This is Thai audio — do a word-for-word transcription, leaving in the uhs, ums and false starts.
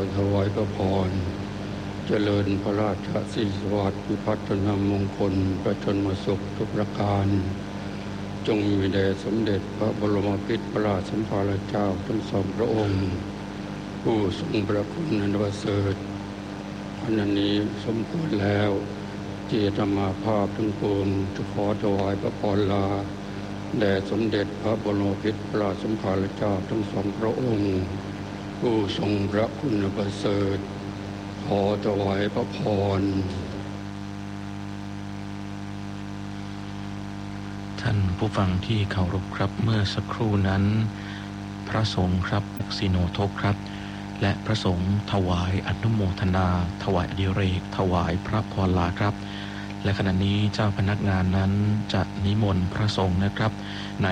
ถวายพระพรเจริญพระราชสีสวัสดิ์พิพัฒนมงคลประชนมสุขทุกประการจงมีแด่สมเด็จพระบรมพิตรพระราชสัมภารเจ้าทั้งสองพระองค์ผู้ทรงพระคุณอันประเสริฐอันนี้สมควรแล้วเจตมาภาพทั้งปวงจะขอถวายพระพรลาแด่สมเด็จพระบรมพิตรพระราชสัมภารเจ้าทั้งสองพระองค์ผู้ทรงพระคุณอันประเสริฐขอถวายพระพรท่านผู้ฟังที่เคารพครับเมื่อสักครู่นั้นพระสงฆ์ครับซีโนทกครับและพระสงฆ์ถวายอนุโมทนาถวายอดิเรกถวายพระพรลาครับและขณะนี้เจ้าพนักงานนั้นจะนิมนต์พระสงฆ์นะครับใน